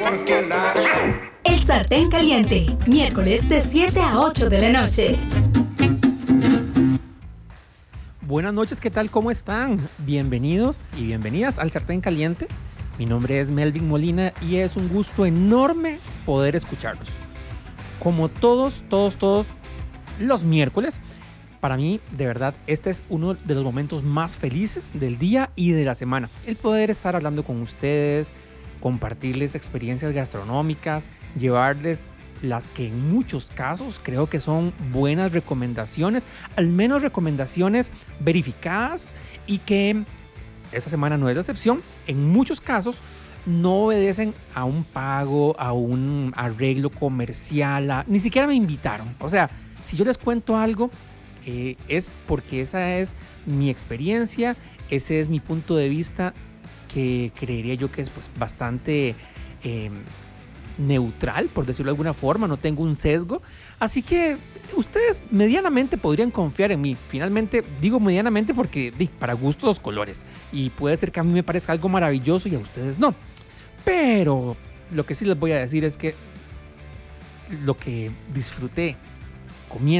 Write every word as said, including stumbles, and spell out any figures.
El Sartén Caliente, miércoles de siete a ocho de la noche. Buenas noches, ¿qué tal? ¿Cómo están? Bienvenidos y bienvenidas al Sartén Caliente. Mi nombre es Melvin Molina y es un gusto enorme poder escucharlos. Como todos, todos, todos los miércoles, para mí, de verdad, este es uno de los momentos más felices del día y de la semana. El poder estar hablando con ustedes, compartirles experiencias gastronómicas, llevarles las que en muchos casos creo que son buenas recomendaciones, al menos recomendaciones verificadas y que esta semana no es la excepción. En muchos casos no obedecen a un pago, a un arreglo comercial, a, ni siquiera me invitaron. O sea, si yo les cuento algo, eh, es porque esa es mi experiencia, ese es mi punto de vista, que creería yo que es pues, bastante eh, neutral, por decirlo de alguna forma, no tengo un sesgo, así que ustedes medianamente podrían confiar en mí. Finalmente digo medianamente porque di, para gusto los colores, y puede ser que a mí me parezca algo maravilloso y a ustedes no, pero lo que sí les voy a decir es que lo que disfruté comiendo